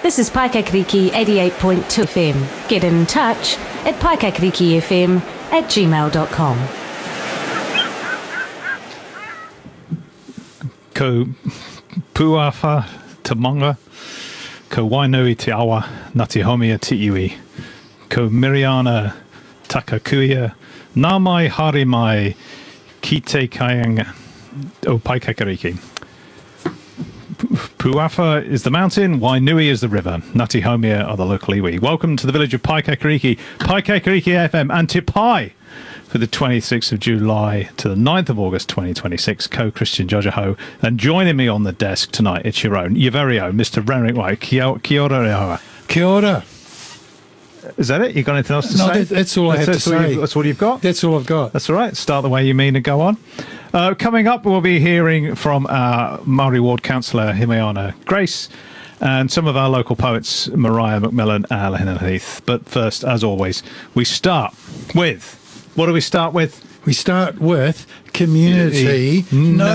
This is Paikakariki 88.2 FM. Get in touch at paikakarikifm@gmail.com. Ko puawha te manga, ko wainui te awa, ngati homia te iwi, ko Miriana Takakuia, nā mai haere mai ki te kaianga o Paikakariki. Puawha is the mountain, Wainui is the river, Ngati Homia are the local iwi. Welcome to the village of Paikakariki, Paikakariki FM, and Te Pai for the 26th of July to the 9th of August 2026. Co-Christian Jojaho, and joining me on the desk tonight, it's your very own, Mr. Renwick White. Kia ora rehawa. Kia ora. Is that it? You got anything else to say? No, that's all I have to say. That's all you've got? That's all I've got. That's all right. Start the way you mean and go on. Coming up, we'll be hearing from our Māori Ward Councillor, Himeana Grace, and some of our local poets, Mariah McMillan and Lahina Heath. But first, as always, we start with... What do we start with? We start with community. No.